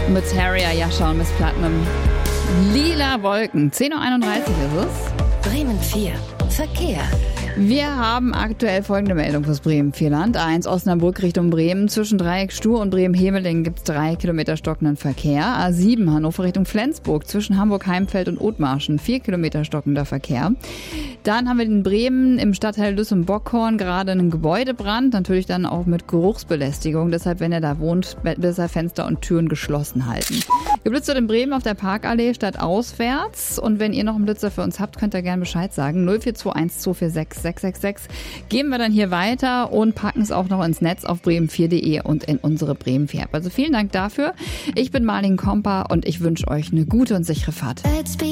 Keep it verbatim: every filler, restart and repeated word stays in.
Mit Harrier, Jascha und Miss Platinum. Lila Wolken. zehn Uhr einunddreißig ist es. Bremen vier. Verkehr. Wir haben aktuell folgende Meldung fürs Bremen-Vierland. A eins Osnabrück Richtung Bremen. Zwischen Dreieck Stur und Bremen-Hemeling gibt es drei Kilometer stockenden Verkehr. A sieben Hannover Richtung Flensburg. Zwischen Hamburg-Heimfeld und Othmarschen. vier Kilometer stockender Verkehr. Dann haben wir in Bremen im Stadtteil Lüss und Bockhorn gerade einen Gebäudebrand. Natürlich dann auch mit Geruchsbelästigung. Deshalb, wenn ihr da wohnt, besser Fenster und Türen geschlossen halten. Geblitzt wird in Bremen auf der Parkallee stadtauswärts. Und wenn ihr noch einen Blitzer für uns habt, könnt ihr gerne Bescheid sagen. null vier zwei eins zwei vier sechs sechs sechs sechs. Geben wir dann hier weiter und packen es auch noch ins Netz auf bremen vier punkt de und in unsere Bremen vier App. Also vielen Dank dafür. Ich bin Marlin Kompa und ich wünsche euch eine gute und sichere Fahrt.